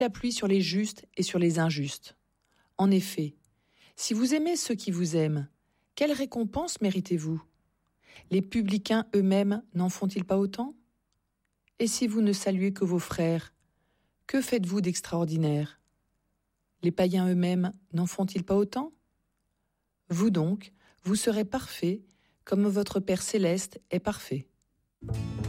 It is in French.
la pluie sur les justes et sur les injustes. En effet, si vous aimez ceux qui vous aiment, quelle récompense méritez-vous? Les publicains eux-mêmes n'en font-ils pas autant? Et si vous ne saluez que vos frères, que faites-vous d'extraordinaire? Les païens eux-mêmes n'en font-ils pas autant? Vous donc, vous serez parfaits comme votre Père céleste est parfait.